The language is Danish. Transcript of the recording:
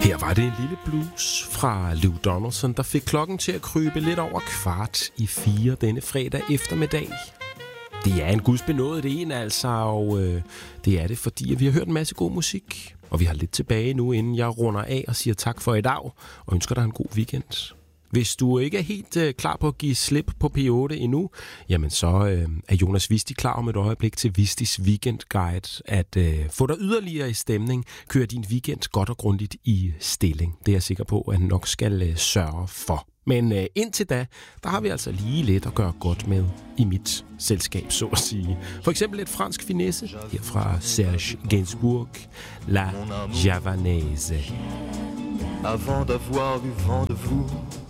Her var det en lille blues fra Lou Donaldson, der fik klokken til at krybe lidt over 3:15 denne fredag eftermiddag. Det er en gudsbenådet en altså, og det er det, fordi vi har hørt en masse god musik. Og vi har lidt tilbage nu, inden jeg runder af og siger tak for i dag, og ønsker dig en god weekend. Hvis du ikke er helt klar på at give slip på P8 endnu, jamen så er Jonas Visti klar om et øjeblik til Vistis Weekendguide at få dig yderligere i stemning, køre din weekend godt og grundigt i stilling. Det er jeg sikker på, at han nok skal sørge for. Men indtil da, der har vi altså lige lidt at gøre godt med i mit selskab, så at sige. For eksempel et fransk finesse her fra Serge Gainsbourg, La Javanaise. Avant d'avoir eu vent de vous,